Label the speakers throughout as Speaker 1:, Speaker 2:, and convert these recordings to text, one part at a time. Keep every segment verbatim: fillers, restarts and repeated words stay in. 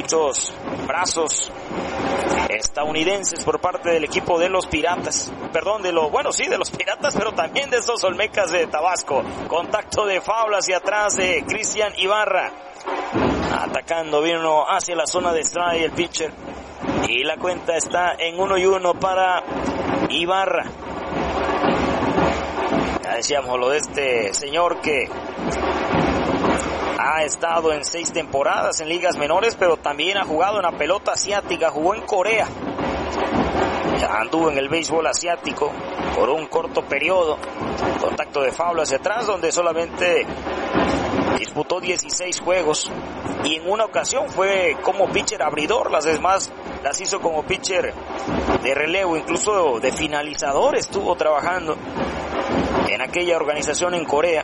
Speaker 1: muchos brazos estadounidenses por parte del equipo de los Piratas, perdón, de los, bueno sí, de los Piratas, pero también de estos Olmecas de Tabasco. Contacto de foul hacia atrás de Cristian Ibarra, atacando, vino hacia la zona de strike el pitcher, y la cuenta está en uno y uno para Ibarra. Ya decíamos lo de este señor que ha estado en seis temporadas en ligas menores, pero también ha jugado en la pelota asiática, jugó en Corea, ya anduvo en el béisbol asiático por un corto periodo. Contacto de foul hacia atrás, donde solamente disputó dieciséis juegos, y en una ocasión fue como pitcher abridor, las demás las hizo como pitcher de relevo, incluso de finalizador estuvo trabajando en aquella organización en Corea.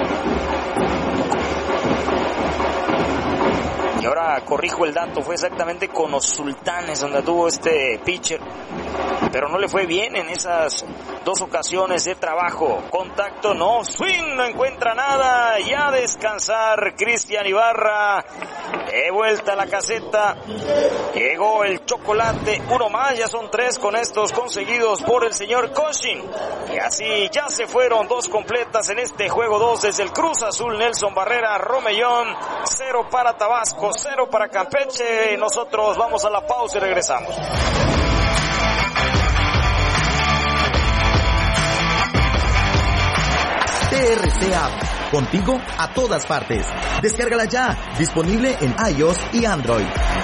Speaker 1: Y ahora corrijo el dato, fue exactamente con los Sultanes donde tuvo este pitcher, pero no le fue bien en esas dos ocasiones de trabajo. Contacto, no, swing, no encuentra nada, y a descansar Cristian Ibarra. De vuelta a la caseta, llegó el chocolate, uno más, ya son tres con estos conseguidos por el señor Cochin. Y así ya se fueron dos completas en este juego dos desde el Cruz Azul. Nelson Barrera, Romellón, cero para Tabasco, cero para Campeche. Nosotros vamos a la pausa y regresamos.
Speaker 2: T R C App, contigo a todas partes. Descárgala ya, disponible en iOS y Android.